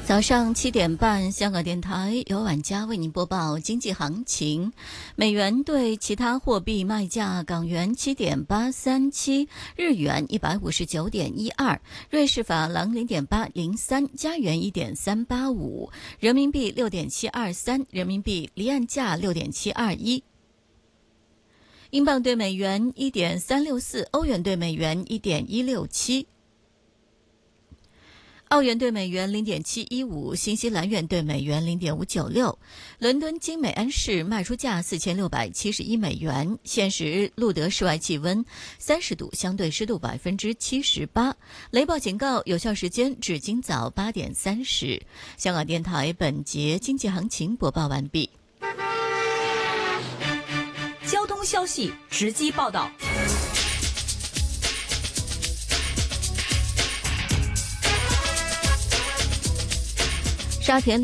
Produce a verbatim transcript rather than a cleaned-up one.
早上七点半，香港电台由晚佳为您播报经济行情。美元对其他货币卖价：港元七点八三七，日元一百五十九点一二，瑞士法郎零点八零三，加元一点三八五，人民币六点七二三，人民币离岸价六点七二一。英镑对美元一点三六四，欧元对美元一点一六七。澳元对美元 零点七一五， 新西兰元对美元 零点五九六。伦敦金美安士卖出价四千六百七十一美元。现时录得室外气温三十度，相对湿度百分之七十八。雷暴警告有效时间至今早八点三十。香港电台本节经济行情播报完毕。 交通消息直击报道。 沙田